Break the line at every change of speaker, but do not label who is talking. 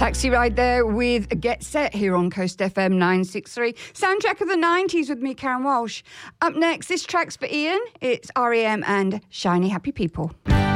Taxi Ride there with Get Set here on Coast FM 963. Soundtrack of the 90s with me, Karen Walsh. Up next, this track's for Ian. It's R.E.M. and Shiny Happy People.